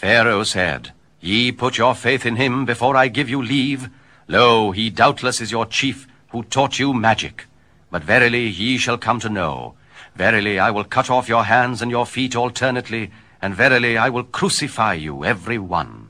Pharaoh said, Ye put your faith in him before I give you leave. Lo, he doubtless is your chief, who taught you magic. But verily ye shall come to know. Verily I will cut off your hands and your feet alternately, and verily I will crucify you every one.